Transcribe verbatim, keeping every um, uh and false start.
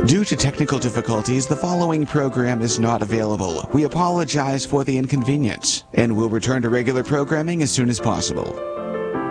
Due to technical difficulties, the following program is not available. We apologize for the inconvenience and will return to regular programming as soon as possible.